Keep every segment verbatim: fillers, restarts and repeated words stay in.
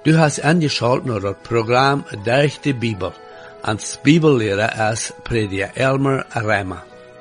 Du hast angeschaut naar het programma Durch de Bibel. Als Bibellehrer is prediker Elmer Reimer.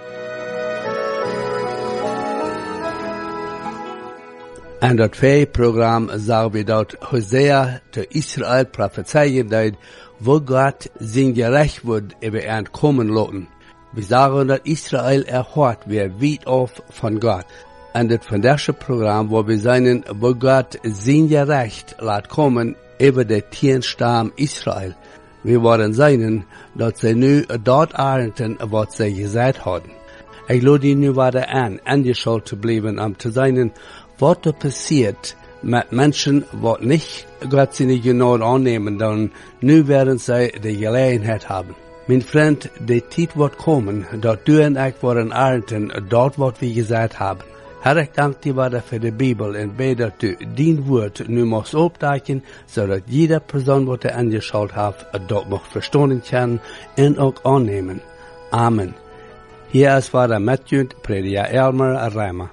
En dat tweede programma zagen we dat Hosea te Israël prophezeien deed, wo God zijn gerecht wordt über ihn kommen laten. We zagen dat Israël erhoort weer weit af van God. En het vandaagse programma, waar we zijn, wo God zijn gerecht laat komen über de tien stam Israël. We worden zijn dat zij nu dort arenten wat zij gezegd hadden. Ik lade je nu weer aan, aangeschaut te blijven om te zijn wat er passiert met mensen wat niet Gott zijn genade aannemen, dan nu werden zij de gelegenheid hebben. Mijn vriend, de tijd wordt komen dat du en ik worden arenten dort wat we gezegd hebben. Herr, ik dank dir weer voor de Bibel en bid dat du dien woord nu mocht opdagen, zodat jeder persoon wat er angeschaut heeft, dat mocht verstaan kan en ook aannemen. Amen. Hier is vader Matthew, prediker Elmer Reimer.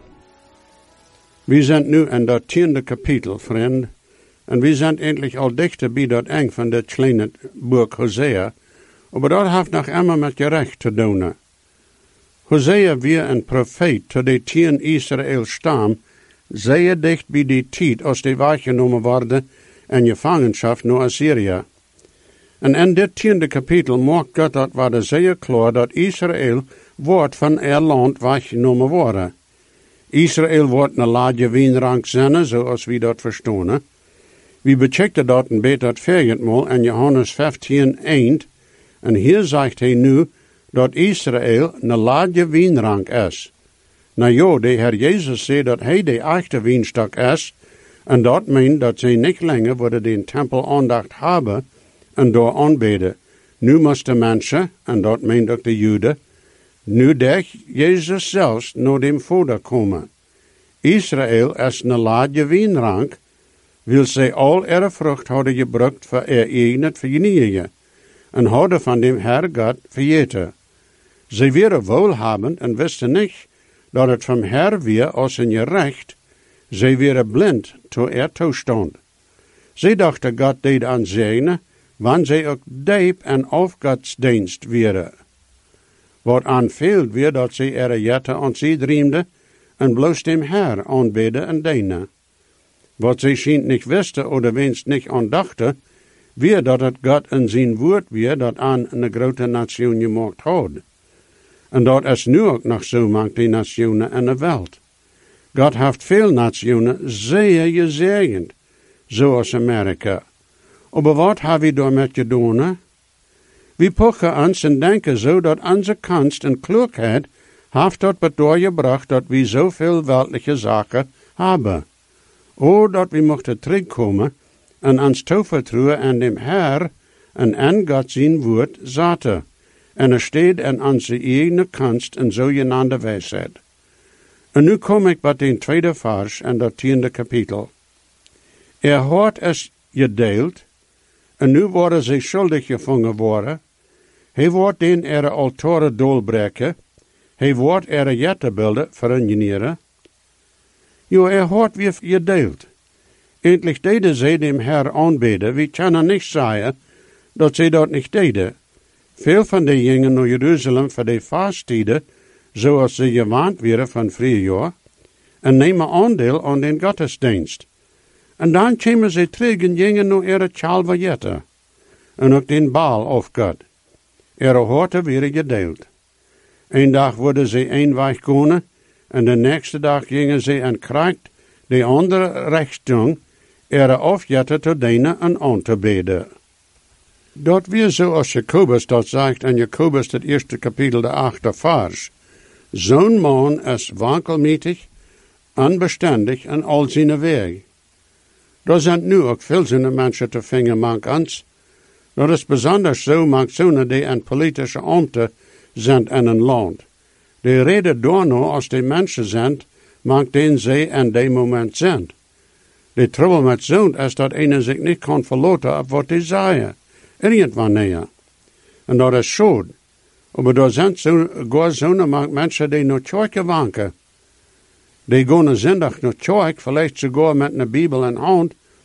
We zijn nu in dat tiende kapitel, vriend, en we zijn endlich al dichter bij dat eind van dat kleine boek Hosea, maar dat heeft nog immer met gerecht te doen. Hosea weer een profeet tot de tien Israël stam, zeer dicht bij die tijd als die weggenomen worden in gevangenschap naar Assyrië. En in dit tiende kapitel maakt God dat worden zeer klaar dat Israël wordt van er land weggenomen worden. Israël wordt een lage wijnrank zijn, zoals we dat verstaan. We becheckten dat een beetje het vijftigmaal in Johannes vijftien één, en hier zegt hij nu dat Israël een lage wijnrank is. Nou ja, de Heer Jezus zei dat hij de echte wijnstok is, en dat meent dat zij niet langer worden den tempel aandacht hebben en door aanbeden. Nu moesten mensen, en dat meent ook de Joden, nu der Jezus zelfs naar dem Vader komen. Israël is een lage wijnrank, wil zij al ihre vrucht hadden gebruikt voor er eigen vernieuwen, en hadden van dem Herr God vergeten. Zij waren wohlhabend en wisten niet dat het van Herr weer als een gerecht. Zij waren blind tot er toestand. Zij dachten God deed aan zijne, wanneer zij ook diep en auf godsdienst waren. Wat aanveelt weer dat zij er jette aan zij driemde en bloos dem Herr aanbeden en dienen. Wat zij schijnt niet wisten of wenst niet aandachten, weer dat het God in zijn woord weer dat aan een grote nation gemaakt had. En dat is nu ook nog zo maakt die nationen in de wereld. God heeft veel nationen zeer gezegend, zoals Amerika. Maar wat hebben we daarmee gedaan? We pochen ons en denken zo dat onze kunst en kloekheid heeft dat bedoorgebracht dat we zoveel weltliche zaken hebben. O, dat we mochten terugkomen en ons toevertrouwen aan dem Herr en aan God zijn woord zaten. En er steht in onze eigen kunst en zogenaamde wijsheid. En nu kom ik bij den tweede vers en dat tiende kapitel. Er hoort is gedeeld, en nu worden zij schuldig gevangen worden. Hij wordt den er altaren doorbreken, hij wordt er jettebeelden verenigen. Jo, er hoort weer gedeeld. Eindelijk deden zij dem Herr aanbeden, we kunnen niet zeggen dat zij dat niet deden. Veel van de gingen naar Jeruzalem voor de vasttijden, zoals ze gewend waren van vrijjaar, en nemen aandeel aan den gottesdienst. En dan kwamen ze terug en gingen naar ihre Chalvajetten, en ook den Baal of God. Ihre horten werden gedeeld. Een dag worden ze een weg gaan, en de nächste dag gingen ze en krijgt de andere richting, ihre afjetten te dienen en aan te beden. Dat weer zoals Jacobus dat zegt in Jacobus het eerste kapitel de achte vers. Zo'n man is wankelmietig, onbestendig en al zijn weg. Er zijn nu ook veel zo'n mensen te vinden, mank ons. Dat is besonders zo, mank zo'n die een politische ambten zijn in een land. Die reden daarna als die mensen zijn, mank den zij in die moment zijn. De trouble met zo'n is dat een zich niet kan verlaten op wat die zeggen. Irgendwanneer. En dat is schade. Maar er zijn zo, gar zo'n mensen die naar kerk wanken. Die gaan zondag naar kerk, vielleicht sogar met een Bibel in hand,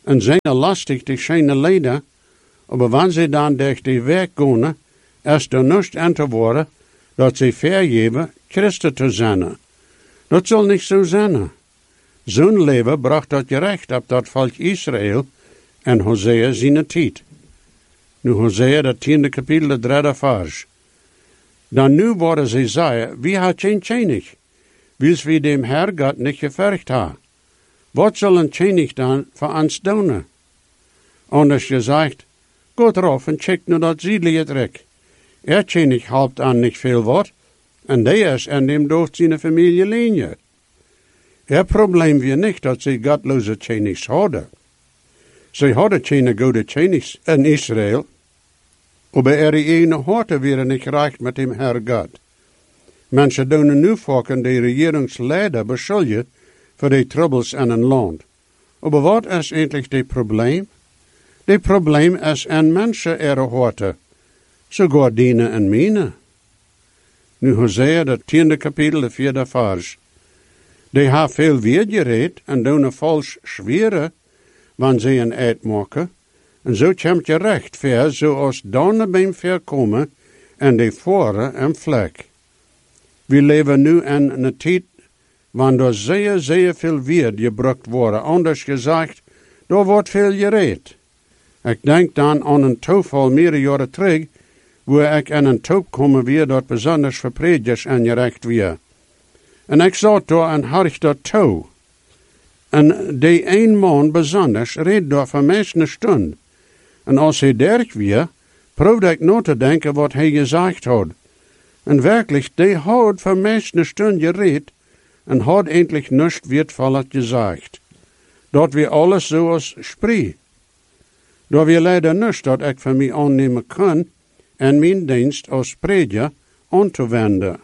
en zingen lastig die schöne Lieder, aber wenn sie dann durch die Weg gehen, erst er nicht enter worden, dat sie vergeben, Christen zu sein. Dat soll nicht so sein. Zo'n leven bracht dat gerecht op dat volk Israël en Hosea zijn tijd. Nu Hosea, dat tiende kapitel, de derde vers. Dan nu worden ze zeggen, wie had geen tjenig, wils wie dem Herr God niet gevergd ha. Wat zal een tjenig dan voor ons doen? Anders gezegd, gaat erop en check nu dat ziedelige trek. Er tjenig helpt aan niet veel wat, en die is en dem dooft zijn familie linie. Het probleem weer niet dat ze godloze tjenigs hadden. Ze hadden geen goede tjenigs in Israël, maar er ene harten weer niet recht met dem Herr God. Mensen doen nu vaak de regeringsleider beschuldigen voor de troubles in een land. Maar wat is eigenlijk het probleem? Het probleem is in mensen er harten, sogar dienen en mine. Nu Hosea, dat tiende kapitel, de vierde vers. Die ha veel weergereed en doen een vals schweren, wanneer ze een eed maken. En zo komt je recht ver, zoals dan bij verkomen en de voren en vlek. We leven nu in een tijd, wanneer zeer, zeer veel weer gebruikt worden. Anders gezegd, daar wordt veel gereed. Ik denk dan aan een toeval meerdere jaren terug, waar ik in een toep komen weer dat bijzonders verpredigers en gerecht weer. En ik zat daar en had ik dat toe. En die een man bijzonders reed daar voor mij een stund. En als hij derg weer, proefde ik na te denken wat hij gezegd had. En werkelijk, die had voor mij een stund gereed en had eindelijk niets weertvallig gezegd. Dat we alles zoals spree. Dat we leider niets dat ik van mij aannemen kan en mijn dienst als prediker aan te wenden.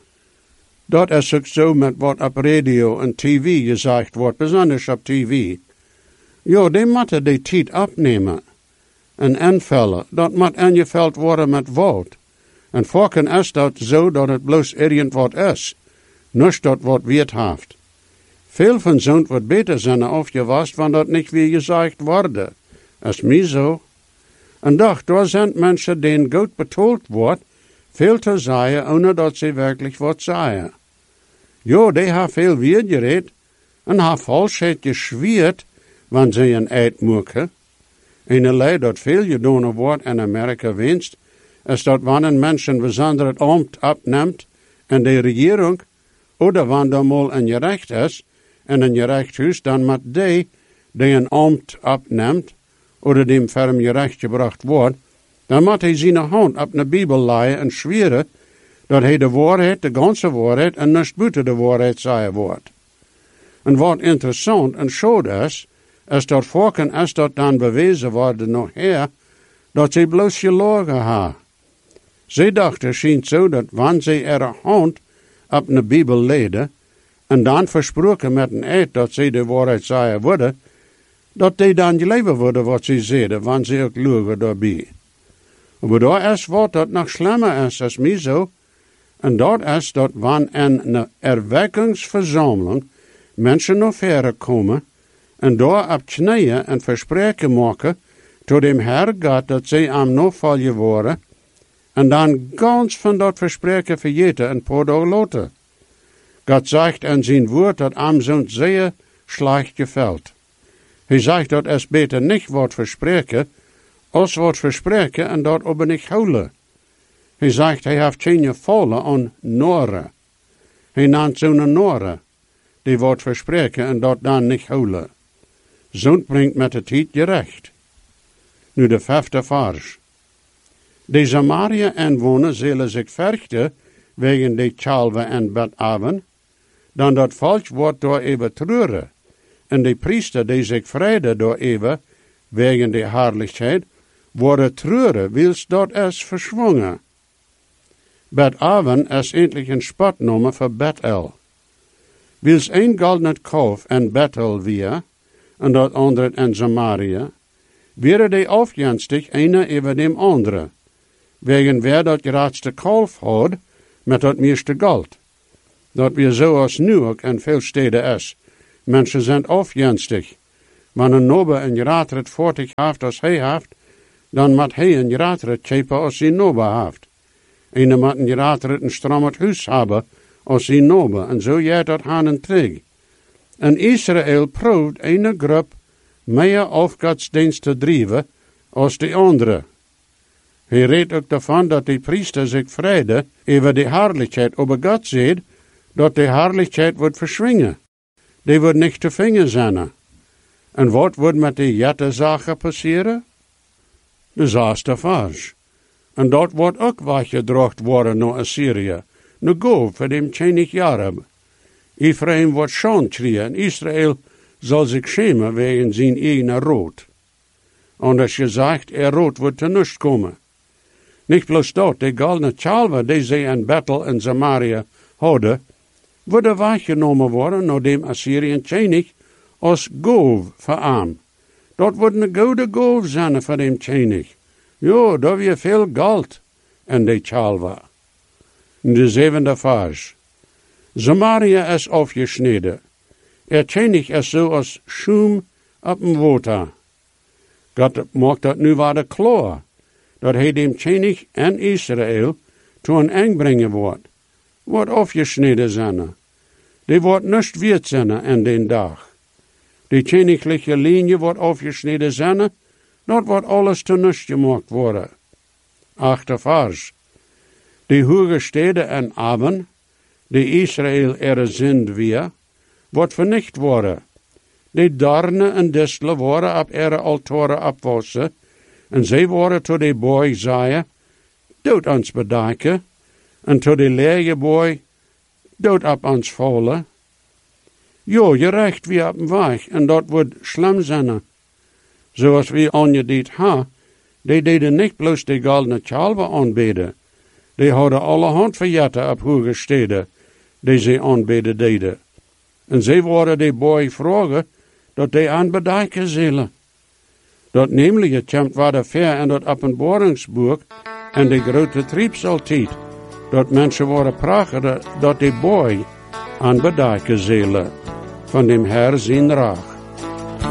Dat is ook zo met wat op radio en tv gezegd wordt, bijzonders op tv. Ja, die moeten die tijd opnemen en invullen. Dat moet ingevuld worden met woord. En vaak is dat zo dat het bloos irgendwat is, niet dat wat weet heeft. Veel van zo'n wordt beter zijn afgewast, want dat niet weer gezegd worden. Is mij zo. En doch, daar zijn mensen die goed betaald wordt, veel te zeggen, ohne dat ze werkelijk wat zeggen. Jo, die ha veel weergereed en ha valsheid geschwierd, wanneer ze een eed maken. Een leid dat veel gedaan wordt in Amerika winst, is dat wanneer een mens een bijzonder ambt opneemt in de regering, of wanneer er mal een gerecht is, in een gerechtshuis, dan moet die, die een ambt opneemt, of die voor hem gerecht gebracht wordt, dan moet hij zijn hand op de Bijbel leien en zweren, dat hij de waarheid, de ganze waarheid, en niet buiten de waarheid zeggen wordt. En wat interessant en schoon is, is dat volken is dat dan bewezen worden nog her, dat ze bloos gelogen hebben. Ze dachten schijnt zo dat wanneer ze er hand op de Bijbel leiden, en dan versproken met een eed dat ze de waarheid zeggen worden, dat die dan geloven worden wat ze zeiden, wanneer ze ook logen daarbij. Maar daar is wat dat nog slimmer is als mij zo, en dat is dat wanneer in een erwekkingsverzameling mensen naar verre komen en daar op knieën en verspreken maken tot dem Herr God dat zij aan navolgen worden en dan ganz van dat verspreken vergeten en paar dagen later. God zegt in zijn woord dat am zo'n zeer slecht gefällt. Hij zegt dat es beter niet wat verspreken, als wat verspreken en dat aber niet houden. Hij zegt, hij heeft geen gevallen aan Noren. Hij naant zo'n Noren, die wordt verspreken en dat dan niet houden. Zo'n brengt met de tijd gerecht. Nu de vijfde vers. De Samaria-inwoners zullen zich verchten wegen de Chalwe en Bet-aven, dan dat volk wordt door even treuren. En de priester die zich vrede door even, wegen de herrlichheid, worden treuren, wils dat is verschwongen. Bet-aven is eindelijk een spotnummer voor Bethel. Wils een goldenen kalf in Bethel weer, en dat andere in Samaria, wäre die afgenstig ene over dem andere, wegen wer dat grootste kalf had, met dat meeste gold. Dat weer zoals nu ook in veel steden is. Mensen zijn afgenstig, Wanneer een nobe een jaraatret voortig heeft als hij heeft, dan moet hij een jaraatret chepen als hij nobe heeft. Een moet een jaraatret een strammet huis hebben als hij nobe, en zo jij dat aan en terug. En Israël proeft een groep meer afgodsdienst te drijven als de andere. Hij redt ook daarvan dat die priester zich vrede over de heerlijkheid over God zegt, dat de heerlijkheid wordt verschwingen. Die wordt niet te vingen zijn. En wat wordt met die jettezaken passeren? De zaaste vars. En dat wordt ook weggedracht worden naar Assyrië. Nu go voor die twintig jaren. Ephraim wordt schaanschieten en Israël zal zich schämen wegen zijn eigen rood. Anders gezegd, er rood wordt te niets komen. Niet bloos dat, de goldene chalwe die ze in Bethel en Samaria hadden, worden weggenomen worden naar de Assyriën twintig als goof verarm. Dat wordt een goede goof zijn voor de twintig. Jo, daar weer veel geld in de chalwe. De zevende vers. Samaria is afgesneden. Er twintig is zo als schoem op een water. God maakt dat nu waar klaar, dat hij dem twintig en Israël toe een eng brengen wordt. Wordt afgesneden zijn. Die wordt niet weert zijn in den dag. Die twintigliche linie wordt afgesneden zijn, dat wordt alles te niets gemaakt worden. Achter vers. Die hoge steden en Aben, die Israël er zind weer, wordt vernicht worden. Die darnen en distelen worden op ere altaren afwassen, en zij worden tot de boy zeien, dood ons bedijken, en tot de lege boy, dood op ons vallen. Jo, je recht wie op een weg, en dat wordt slim zijn. Zoals we aangediend ha, die deden niet bloos de goldene chalwe aanbeden. Die hadden alle hand verjetten op hoge steden, die ze aanbeden deden. En zij worden de boy vragen, dat die aanbedijken zullen. Dat namelijk het komt waar de ver en dat openbaringsboek en de grote triebsaltijd, dat mensen worden praten dat die boy aanbedijken zullen van dem Herr zijn raag.